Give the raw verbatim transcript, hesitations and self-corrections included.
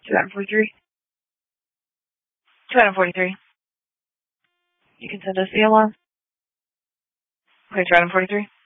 two item forty-three. two item forty-three. You can send us the alarm. Okay, two item forty-three.